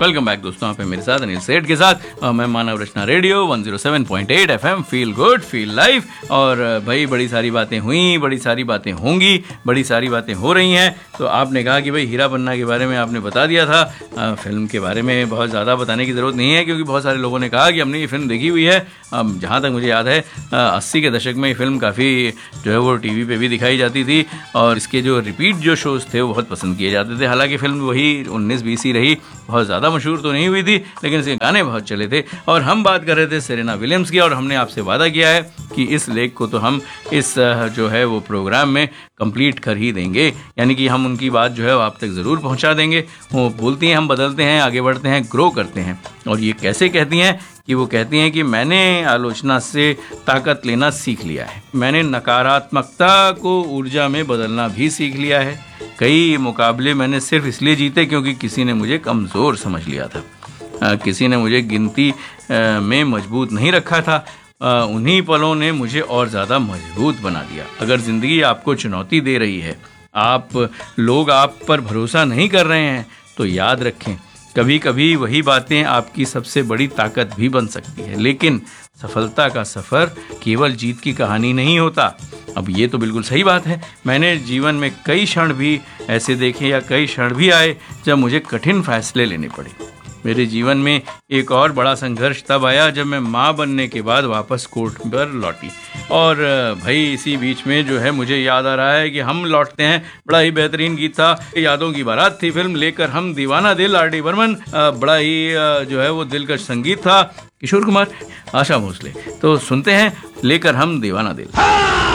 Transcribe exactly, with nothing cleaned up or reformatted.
Welcome back दोस्तों, आप हैं मेरे साथ अनिल सेठ के साथ और मैं मानव रचना radio one zero seven point eight FM feel good feel life. और भाई बड़ी सारी बातें हुई, बड़ी सारी बातें होंगी, बड़ी सारी बातें हो रही हैं। तो आपने कहा कि भाई हीरा पन्ना के बारे में आपने बता दिया था, आ, फिल्म के बारे में बहुत ज़्यादा बताने की ज़रूरत नहीं है क्योंकि बहुत सारे लोगों ने कहा कि हमने ये फिल्म देखी हुई है। अब जहाँ तक मुझे याद है अस्सी के दशक में ये फिल्म काफ़ी जो है वो टीवी पे भी दिखाई जाती थी और इसके जो रिपीट जो शोज़ थे वो बहुत पसंद किए जाते थे। हालांकि फिल्म वही उन्नीस बीस ही रही, बहुत ज़्यादा मशहूर तो नहीं हुई थी, लेकिन इसके गाने बहुत चले थे। और हम बात कर रहे थे सेरेना विलियम्स की और हमने आपसे वादा किया है कि इस लेख को तो हम इस जो है वो प्रोग्राम में कंप्लीट कर ही देंगे, यानी कि हम उनकी बात जो है वो आप तक ज़रूर पहुंचा देंगे। वो बोलती हैं हम बदलते हैं, आगे बढ़ते हैं, ग्रो करते हैं। और ये कैसे कहती हैं कि वो कहती हैं कि मैंने आलोचना से ताकत लेना सीख लिया है, मैंने नकारात्मकता को ऊर्जा में बदलना भी सीख लिया है। कई मुकाबले मैंने सिर्फ इसलिए जीते क्योंकि किसी ने मुझे कमज़ोर समझ लिया था, आ, किसी ने मुझे गिनती आ, में मजबूत नहीं रखा था। आ, उन्हीं पलों ने मुझे और ज़्यादा मजबूत बना दिया। अगर ज़िंदगी आपको चुनौती दे रही है, आप लोग आप पर भरोसा नहीं कर रहे हैं, तो याद रखें कभी कभी वही बातें आपकी सबसे बड़ी ताकत भी बन सकती है। लेकिन सफलता का सफ़र केवल जीत की कहानी नहीं होता। अब ये तो बिल्कुल सही बात है। मैंने जीवन में कई क्षण भी ऐसे देखे या कई क्षण भी आए जब मुझे कठिन फैसले लेने पड़े। मेरे जीवन में एक और बड़ा संघर्ष तब आया जब मैं माँ बनने के बाद वापस कोर्ट पर लौटी। और भाई इसी बीच में जो है मुझे याद आ रहा है कि हम लौटते हैं, बड़ा ही बेहतरीन गीत था, यादों की बारात थी फिल्म, लेकर हम दीवाना दिल, आर डी बर्मन, बड़ा ही जो है वो दिलकश संगीत था, किशोर कुमार, आशा भोसले। तो सुनते हैं लेकर हम दीवाना दिल।